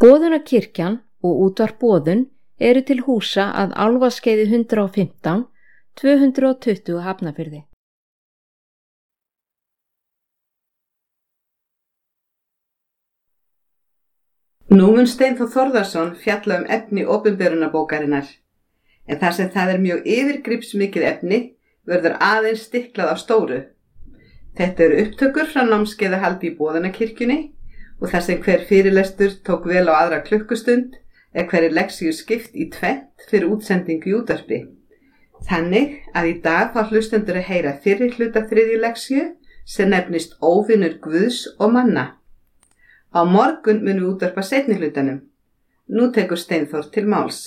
Boðunarkirkjan og útvarp Boðun eru til húsa að Álfaskeiði 115, 220 Hafnarfirði. Nú mun Steinþór Þórðarson fjalla efni opinberunarbókarinnar, en þar sem það mjög yfirgripsmikið efni verður aðeins stiklað á stóru. Þetta eru upptökur frá námskeiðahaldi í Boðunarkirkjunni og þar sem hver fyrirlestur tók vel á aðra klukkustund hverri leksíu skipt í tvennt fyrir útsendingu í útvarpi. Þannig að í dag fá hlustendur að heyra fyrri hluta 3. leksíu sem nefnist Óvinur Guðs og manna. Á morgun munum við útvarpa seinni hlutanum. Nú tekur Steinþór til máls.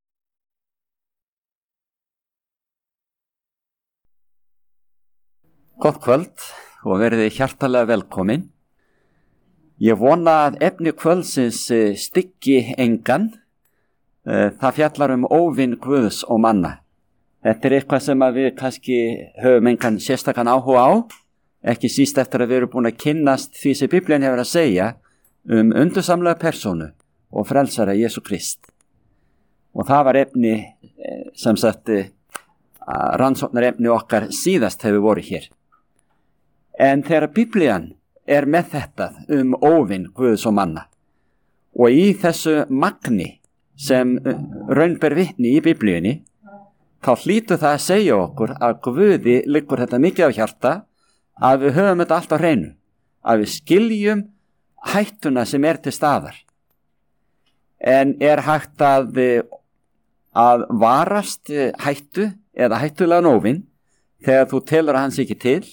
Gott kvöld og verið hjartalega velkomin. Ég vona að efni kvöldsins styggi engan. Það fjallar óvin Guðs og manna. Þetta eitthvað sem við kannski höfum engan sérstakan áhuga á, ekki síst eftir að við erum búin að kynnast því sem Biblían hefur að segja undursamlega persónu og frelsara Jesú Krist. Og það var efni sem sagt rannsóknarefni okkar síðast hefur voru hér. En þegar Biblían með þetta óvin Guðs og manna og í þessu magni sem raun ber vitni í Biblíunni, þá hlýtur það að segja okkur að Guði liggur þetta mikið á hjarta, að við höfum þetta allt á hreinu, að við skiljum hættuna sem til staðar. En hægt að varast hættu eða hættulegan óvin þegar þú telur að hann sé ekki til?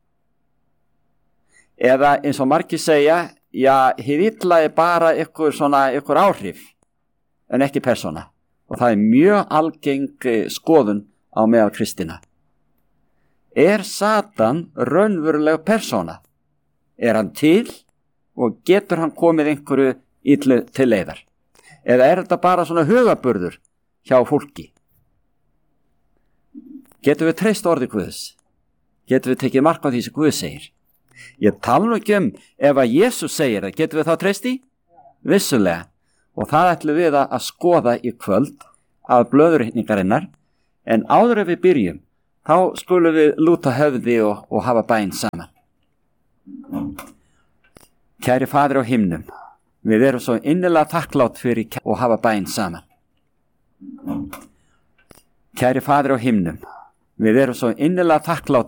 Eða eins og margir segja, hið illa bara ykkur áhrif en ekki persóna. Og það mjög algeng skoðun á meðal kristina. Satan raunveruleg persóna? Hann til og getur hann komið einhverju illu til leiðar? Eða þetta bara svona hugaburður hjá fólki? Getum við treyst orði Guðs? Getum við tekið mark á því sem Guð segir? Ég tala nú ekki ef að Jesús segir það, getum við þá treyst í? Vissulega. Og það ætlum við að skoða í kvöld af blöðurhyrningarinnar, en áður ef við byrjum, þá skulum við lúta höfði og hafa bæn saman. Kæri Faðir á himnum, við erum svo innilega þakklátt fyrir og hafa bæn saman. Kæri Faðir á himnum, við erum svo innilega þakklátt